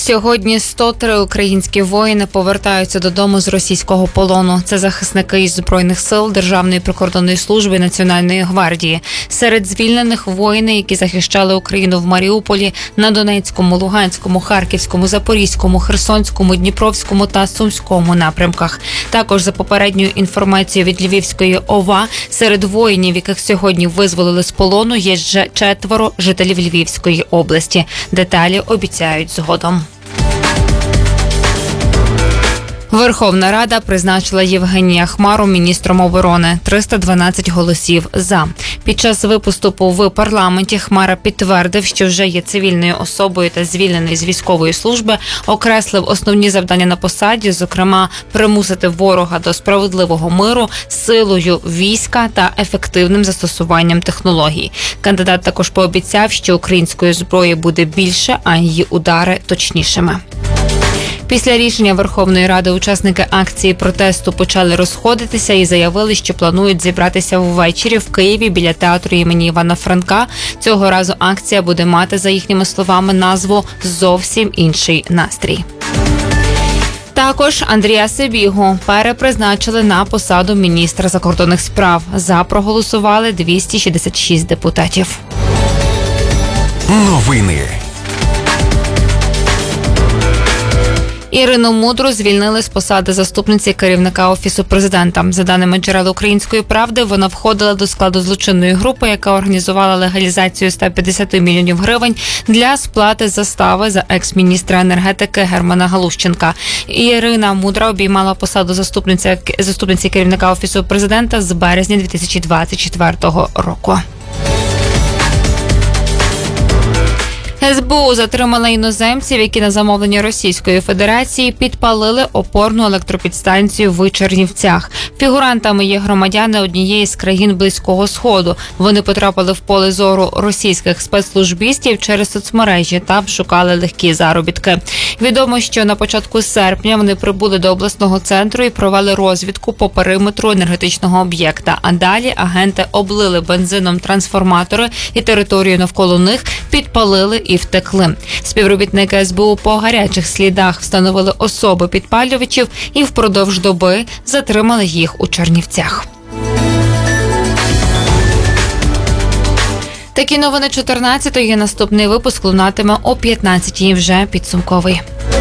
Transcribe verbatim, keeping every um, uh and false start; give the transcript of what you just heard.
Сьогодні сто три українські воїни повертаються додому з російського полону. Це захисники із Збройних сил, Державної прикордонної служби, Національної гвардії. Серед звільнених воїни, які захищали Україну в Маріуполі, на Донецькому, Луганському, Харківському, Запорізькому, Херсонському, Дніпровському та Сумському напрямках. Також за попередньою інформацією від Львівської ОВА, серед воїнів, яких сьогодні визволили з полону, є ще четверо жителів Львівської області. Деталі обіцяють згодом. Верховна Рада призначила Євгенія Хмару міністром оборони. триста дванадцять голосів «за». Під час виступу в парламенті Хмара підтвердив, що вже є цивільною особою та звільнений з військової служби, окреслив основні завдання на посаді, зокрема, примусити ворога до справедливого миру силою війська та ефективним застосуванням технологій. Кандидат також пообіцяв, що української зброї буде більше, а її удари точнішими. Після рішення Верховної Ради учасники акції протесту почали розходитися і заявили, що планують зібратися ввечері в Києві біля театру імені Івана Франка. Цього разу акція буде мати, за їхніми словами, назву «Зовсім інший настрій». Також Андрія Сибігу перепризначили на посаду міністра закордонних справ. За проголосували двісті шістдесят шість депутатів. Новини. Ірину Мудру звільнили з посади заступниці керівника Офісу президента. За даними джерел «Української правди», вона входила до складу злочинної групи, яка організувала легалізацію ста п'ятдесят мільйонів гривень для сплати застави за екс-міністра енергетики Германа Галущенка. Ірина Мудра обіймала посаду заступниці, заступниці керівника Офісу президента з березня дві тисячі двадцять четвертого року. ес бе у затримала іноземців, які на замовлення Російської Федерації підпалили опорну електропідстанцію в Чернівцях. Фігурантами є громадяни однієї з країн Близького Сходу. Вони потрапили в поле зору російських спецслужбістів через соцмережі та шукали легкі заробітки. Відомо, що на початку серпня вони прибули до обласного центру і провели розвідку по периметру енергетичного об'єкта. А далі агенти облили бензином трансформатори і територію навколо них підпалили і втекли. Співробітники ес бе у по гарячих слідах встановили особи підпалювачів і впродовж доби затримали їх у Чернівцях. Такі новини чотирнадцятої. Наступний випуск лунатиме о п'ятнадцятій, вже підсумковий.